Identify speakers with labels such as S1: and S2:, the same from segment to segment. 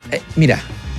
S1: Mira,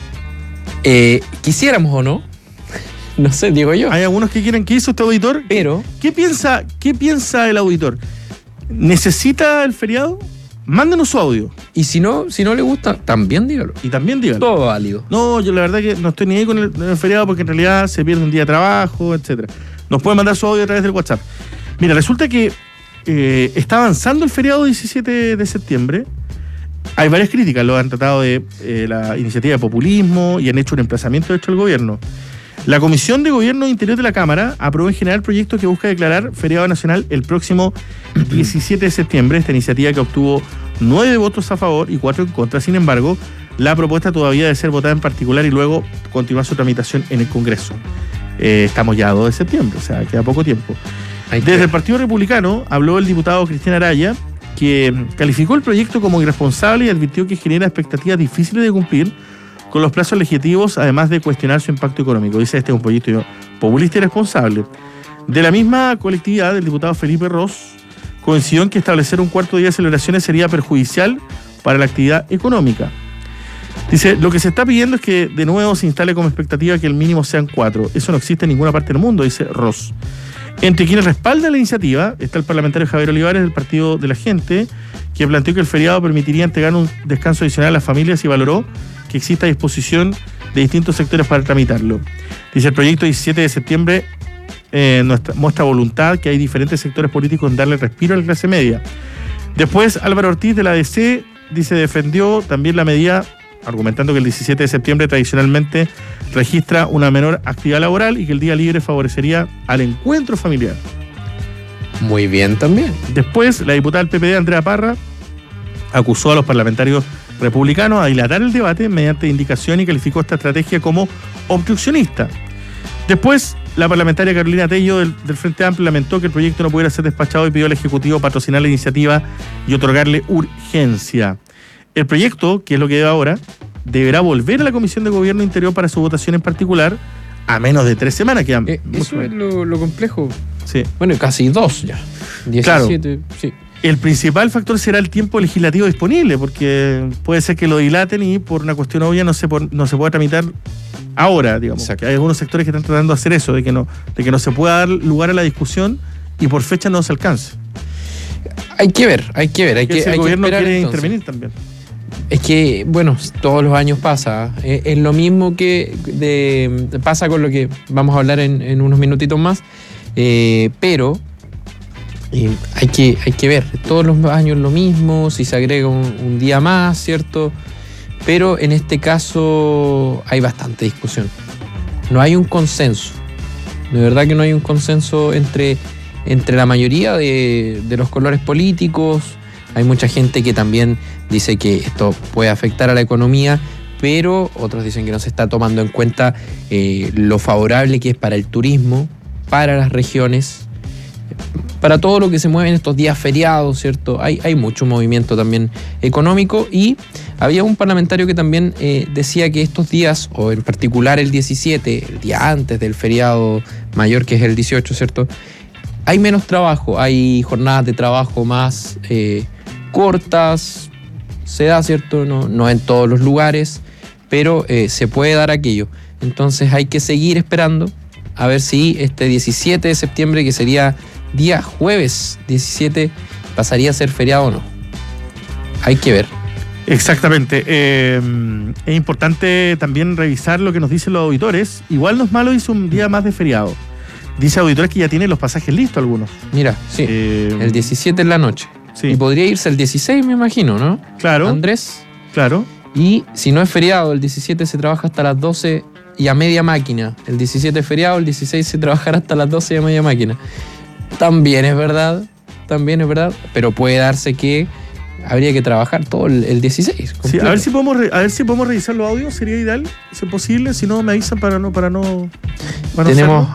S1: quisiéramos o no, no sé, digo yo.
S2: Hay algunos que quieren. ¿Qué hizo este auditor?
S1: Pero
S2: ¿Qué piensa el auditor? ¿Necesita el feriado? Mándenos su audio.
S1: Y si no le gusta, también dígalo.
S2: Y también dígalo.
S1: Todo válido.
S2: No, yo la verdad que no estoy ni ahí con el feriado porque en realidad se pierde un día de trabajo, etcétera. Nos pueden mandar su audio a través del WhatsApp. Mira, resulta que está avanzando el feriado 17 de septiembre. Hay varias críticas, lo han tratado de la iniciativa de populismo y han hecho un emplazamiento al gobierno. La Comisión de Gobierno e Interior de la Cámara aprobó en general el proyecto que busca declarar feriado nacional el próximo 17 de septiembre. Esta iniciativa que obtuvo 9 votos a favor y 4 en contra. Sin embargo, la propuesta todavía debe ser votada en particular y luego continuar su tramitación en el Congreso. Estamos ya a 2 de septiembre, o sea, queda poco tiempo. Desde el Partido Republicano habló el diputado Cristian Araya, que calificó el proyecto como irresponsable y advirtió que genera expectativas difíciles de cumplir con los plazos legislativos, además de cuestionar su impacto económico. Dice, este es un proyecto populista y irresponsable. De la misma colectividad, el diputado Felipe Ros coincidió en que establecer un cuarto día de celebraciones sería perjudicial para la actividad económica. Dice, lo que se está pidiendo es que de nuevo se instale como expectativa que el mínimo sean 4. Eso no existe en ninguna parte del mundo, dice Ros. Entre quienes respaldan la iniciativa está el parlamentario Javier Olivares del Partido de la Gente, que planteó que el feriado permitiría entregar un descanso adicional a las familias y valoró que exista disposición de distintos sectores para tramitarlo. Dice, el proyecto 17 de septiembre muestra voluntad que hay diferentes sectores políticos en darle respiro a la clase media. Después, Álvaro Ortiz de la DC, dice, defendió también la medida, argumentando que el 17 de septiembre tradicionalmente registra una menor actividad laboral y que el día libre favorecería al encuentro familiar.
S1: Muy bien también.
S2: Después, la diputada del PPD, Andrea Parra, acusó a los parlamentarios republicanos a dilatar el debate mediante indicación y calificó esta estrategia como obstruccionista. Después, la parlamentaria Carolina Tello del Frente Amplio lamentó que el proyecto no pudiera ser despachado y pidió al Ejecutivo patrocinar la iniciativa y otorgarle urgencia. El proyecto, que es lo que debe ahora, deberá volver a la Comisión de Gobierno Interior para su votación en particular a menos de 3 semanas.
S1: Eso es lo complejo.
S2: Sí.
S1: Bueno, casi 2 ya. 17, claro. Sí.
S2: El principal factor será el tiempo legislativo disponible, porque puede ser que lo dilaten y por una cuestión obvia no se pueda tramitar ahora, digamos. Exacto. Hay algunos sectores que están tratando de hacer eso, de que no se pueda dar lugar a la discusión y por fecha no se alcance.
S1: Hay que ver.
S2: El gobierno quiere intervenir también.
S1: Es que, bueno, todos los años pasa. Es lo mismo que pasa con lo que vamos a hablar en unos minutitos más, pero hay que ver. Todos los años lo mismo, si se agrega un día más, ¿cierto? Pero en este caso hay bastante discusión. No hay un consenso. De verdad que no hay un consenso entre la mayoría de los colores políticos. Hay mucha gente que también dice que esto puede afectar a la economía, pero otros dicen que no se está tomando en cuenta lo favorable que es para el turismo, para las regiones, para todo lo que se mueve en estos días feriados, ¿cierto? Hay mucho movimiento también económico y había un parlamentario que también decía que estos días, o en particular el 17, el día antes del feriado mayor que es el 18, ¿cierto? Hay menos trabajo, hay jornadas de trabajo más cortas, se da, ¿cierto? No en todos los lugares, pero se puede dar aquello. Entonces hay que seguir esperando a ver si este 17 de septiembre, que sería día jueves 17, pasaría a ser feriado o no. Hay que ver.
S2: Exactamente. Es importante también revisar lo que nos dicen los auditores. Igual no es malo irse un día más de feriado. Dice auditores que ya tienen los pasajes listos algunos.
S1: Mira, sí, el 17 en la noche.
S2: Sí.
S1: Y podría irse el 16, me imagino, ¿no?
S2: Claro.
S1: Andrés.
S2: Claro.
S1: Y si no es feriado, el 17 se trabaja hasta las 12 y a media máquina. El 17 es feriado, el 16 se trabajará hasta las 12 y a media máquina. También es verdad, pero puede darse que habría que trabajar todo el 16.
S2: Sí, a ver si podemos revisar los audios, sería ideal, si es posible, si no me avisan para no
S1: tenemos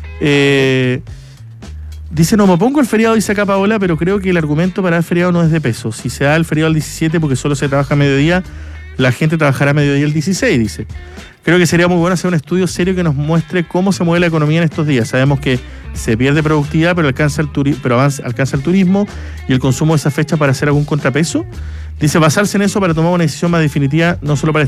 S2: dice, no me opongo al feriado, dice acá Paola, pero creo que el argumento para el feriado no es de peso. Si se da el feriado al 17 porque solo se trabaja a mediodía, la gente trabajará a mediodía el 16, dice. Creo que sería muy bueno hacer un estudio serio que nos muestre cómo se mueve la economía en estos días. Sabemos que se pierde productividad, pero alcanza el turismo y el consumo de esa fecha para hacer algún contrapeso. Dice, basarse en eso para tomar una decisión más definitiva, no solo para